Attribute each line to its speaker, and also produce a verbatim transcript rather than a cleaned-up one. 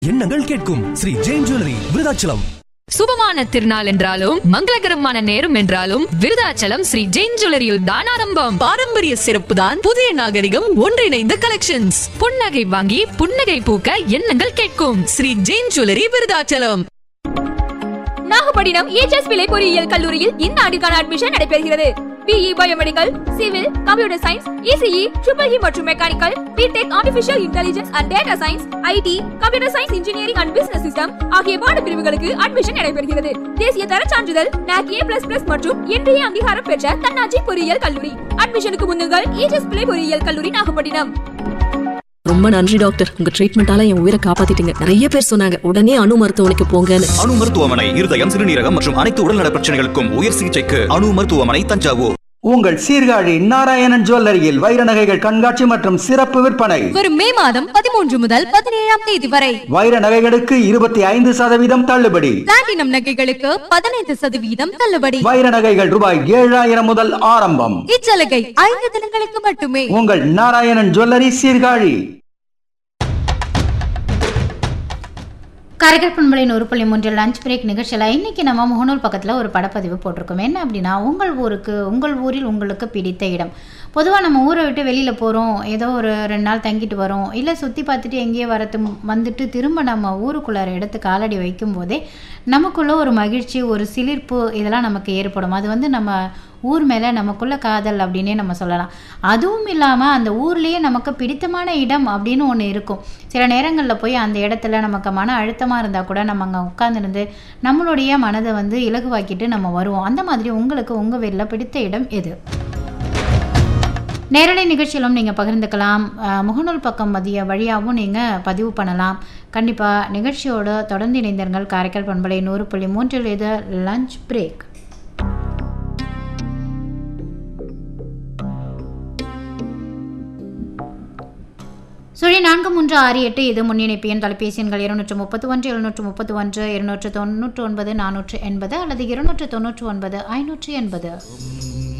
Speaker 1: எண்ணங்கள் கேட்கும் ஸ்ரீ ஜெயின் ஜுவல்லரி விருதாச்சலம்.
Speaker 2: சுபமான திருநாள் என்றாலும் மங்களகரமான நேரம் என்றாலும் விருதாச்சலம் ஸ்ரீ ஜெயின் ஜுவல்லரியில் தான் ஆரம்பம்.
Speaker 3: பாரம்பரிய சிறப்பு தான் புதிய நாகரிகம் ஒன்றிணைந்த கலெக்ஷன்ஸ்.
Speaker 2: புன்னகை வாங்கி புன்னகை பூக்க எண்ணங்கள் கேட்கும்
Speaker 3: ஸ்ரீ ஜெயின் ஜுவல்லரி விருதாச்சலம்.
Speaker 4: நாகப்பட்டினம் ஏஜஸ் பிள்ளை பொறியியல் கல்லூரியில் இந்த ஆண்டிற்கான அட்மிஷன் நடைபெறுகிறது. BE biomedical, civil, computer science, ECE, triple E மற்றும் mechanical, BTech, artificial intelligence and data science, ID, computer science engineering and business system ஆகிய பாடப்பிரிவுகளுக்கு அட்மிஷன் நடைபெறுகிறது. தேசிய தர சான்றிதழ் நாக் ஏ பிளஸ் பிளஸ் மற்றும் இன்றைய அங்கீகாரம் பெற்ற தன்னாட்சி பொறியியல் கல்லூரி. அட்மிஷனுக்கு முன்னுங்கள் ஏஜஸ் பிள்ளை பொறியியல் கல்லூரி நாகப்பட்டினம்.
Speaker 3: ரொம்ப நன்றி டாக்டர், உங்க ட்ரீட்மெண்டால என் உயிரை காப்பாத்திட்டீங்க. நிறைய பேர் சொன்னாங்க உடனே அணு மருத்துவமனைக்கு போங்கன்னு.
Speaker 5: அணு மருத்துவமனை இருதயம், சிறுநீரகம் மற்றும் அனைத்து உடல்நல பிரச்சனைகளுக்கும் உயர் சிகிச்சைக்கு அணு மருத்துவமனை, தஞ்சாவூர்.
Speaker 6: உங்கள் சீர்காழி நாராயணன் ஜுவல்லரியில் வைர நகைகள் கண்காட்சி மற்றும் சிறப்பு விற்பனை
Speaker 4: வரும் மே மாதம் பதிமூன்று முதல் பதினேழாம் தேதி வரை.
Speaker 6: வைர நகைகளுக்கு இருபத்தி ஐந்து சதவீதம் தள்ளுபடி.
Speaker 4: பிளாட்டினம் நகைகளுக்கு பதினைந்து சதவீதம் தள்ளுபடி.
Speaker 6: வைர நகைகள் ரூபாய் ஏழாயிரம் முதல் ஆரம்பம்.
Speaker 4: இச்சலுகை ஐந்து தினங்களுக்கு மட்டுமே.
Speaker 6: உங்கள் நாராயணன் ஜுவல்லரி சீர்காழி.
Speaker 7: காரைக்கால் பண்பலை நூறு புள்ளி மூன்றில் லஞ்ச் பிரேக் நிகழ்ச்சியில் இன்றைக்கி நம்ம முகநூல் பக்கத்தில் ஒரு படப்பதிவு போட்டிருக்கோம். என்ன அப்படின்னா, உங்கள் ஊருக்கு உங்கள் ஊரில் உங்களுக்கு பிடித்த இடம். பொதுவாக நம்ம ஊரை விட்டு வெளியில் போகிறோம், ஏதோ ஒரு ரெண்டு நாள் தங்கிட்டு வரோம், இல்லை சுற்றி பார்த்துட்டு எங்கேயோ வரத்து வந்துட்டு திரும்ப நம்ம ஊருக்குள்ளார இடத்து காலடி வைக்கும் போதே நமக்குள்ளே ஒரு மகிழ்ச்சி, ஒரு சிலிர்ப்பு இதெல்லாம் நமக்கு ஏற்படும். அது வந்து நம்ம ஊர் மேலே நமக்குள்ள காதல் அப்படின்னே நம்ம சொல்லலாம். அதுவும் இல்லாமல் அந்த ஊர்லேயே நமக்கு பிடித்தமான இடம் அப்படின்னு ஒன்று இருக்கும். சில நேரங்களில் போய் அந்த இடத்துல நமக்கு மன அழுத்தமாக இருந்தால் கூட நம்ம அங்கே உட்காந்துருந்து நம்மளுடைய மனதை வந்து இலகுவாக்கிட்டு நம்ம வருவோம். அந்த மாதிரி உங்களுக்கு உங்கள் வீட்டில் பிடித்த இடம் எது? நேரலை நிகழ்ச்சியிலும் நீங்கள் பகிர்ந்துக்கலாம். முகநூல் பக்கம் மதிய வழியாகவும் நீங்கள் பதிவு பண்ணலாம். கண்டிப்பாக நிகழ்ச்சியோடு தொடர்ந்து இணைந்தீர்கள். காரைக்கால் பண்பலை நூறு புள்ளி மூன்றில் இது லஞ்ச் பிரேக். சுழி நான்கு மூன்று ஆறு எட்டு இது முன்னிணைப்பு எண். தொலைபேசி எண்கள் இருநூற்று முப்பத்தி ஒன்று எழுநூற்று முப்பத்தி ஒன்று இருநூற்று தொண்ணூற்று ஒன்பது நானூற்று எண்பது அல்லது இருநூற்று தொண்ணூற்று ஒன்பது ஐநூற்று எண்பது.